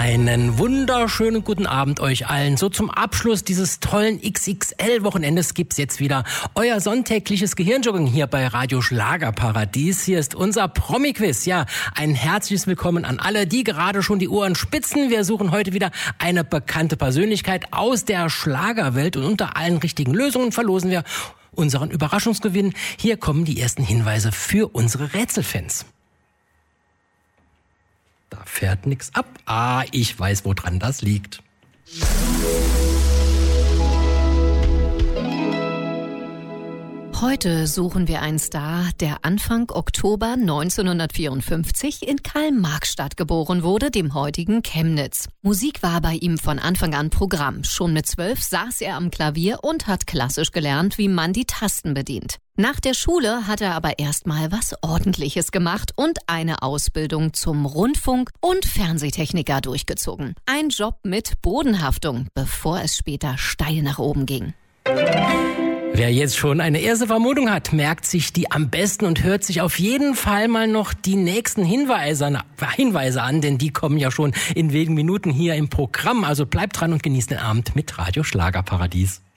Einen wunderschönen guten Abend euch allen. So zum Abschluss dieses tollen XXL-Wochenendes gibt's jetzt wieder euer sonntägliches Gehirnjogging hier bei Radio Schlagerparadies. Hier ist unser Promi-Quiz. Ja, ein herzliches Willkommen an alle, die gerade schon die Ohren spitzen. Wir suchen heute wieder eine bekannte Persönlichkeit aus der Schlagerwelt und unter allen richtigen Lösungen verlosen wir unseren Überraschungsgewinn. Hier kommen die ersten Hinweise für unsere Rätselfans. Da fährt nichts ab. Ich weiß, woran das liegt. Heute suchen wir einen Star, der Anfang Oktober 1954 in Karl-Marx-Stadt geboren wurde, dem heutigen Chemnitz. Musik war bei ihm von Anfang an Programm. Schon mit 12 saß er am Klavier und hat klassisch gelernt, wie man die Tasten bedient. Nach der Schule hat er aber erstmal was Ordentliches gemacht und eine Ausbildung zum Rundfunk- und Fernsehtechniker durchgezogen. Ein Job mit Bodenhaftung, bevor es später steil nach oben ging. Wer jetzt schon eine erste Vermutung hat, merkt sich die am besten und hört sich auf jeden Fall mal noch die nächsten Hinweise an, denn die kommen ja schon in wenigen Minuten hier im Programm. Also bleibt dran und genießt den Abend mit Radio Schlagerparadies.